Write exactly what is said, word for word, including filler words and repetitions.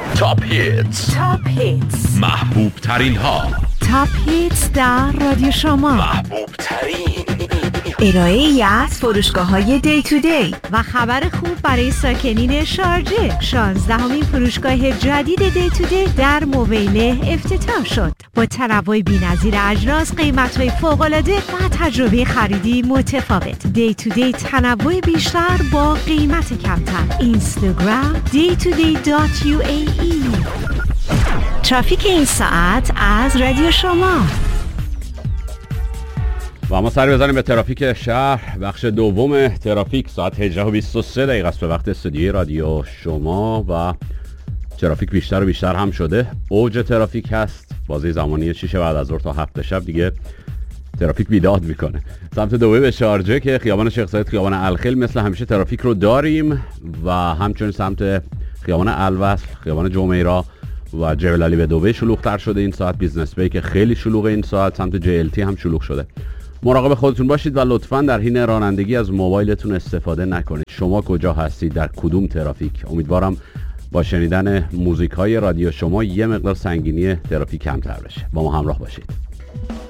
تاپ هیتز تاپ هیتز محبوب ترین ها تاپ هیتز در رادیو شما محبوب ترین ارائه ای از فروشگاه های دی تو دی و خبر خوب برای ساکنین شارجه. شانزدهمین فروشگاه جدید دی تو دی در موبیله افتتاح شد با تنوع بی‌نظیر اجناس، قیمت‌های فوق‌العاده و تجربه خریدی متفاوت. دی تو دی تنوع بیشتر با قیمت کمتر. اینستاگرام دی تو دی دات یو ای ای. ترافیک این ساعت از رادیو شما. و اما سر بزنیم به ترافیک شهر. بخش دوم ترافیک ساعت هجده و بیست و سه دقیقه است به وقت استودیوی رادیو شما و ترافیک بیشتر و بیشتر هم شده. اوج ترافیک هست. بازه زمانی شیش بعد از ظهر تا هفت شب دیگه ترافیک بیداد میکنه. سمت دوی به شارجه که خیابان شیخ زاید، خیابان الخیل مثل همیشه ترافیک رو داریم و همچنین سمت خیابان الوصل، خیابان جمیرا و جبل علی به دوی شلوغ‌تر شده این ساعت. بیزنس بی که خیلی شلوغه این ساعت. سمت جی ال تی هم شلوغ شده. مراقب خودتون باشید و لطفاً در حین رانندگی از موبایلتون استفاده نکنید. شما کجا هستید؟ در کدوم ترافیک؟ امیدوارم با شنیدن موزیک های رادیو شما یه مقدار سنگینی ترافیک کمتر بشه. با ما همراه باشید.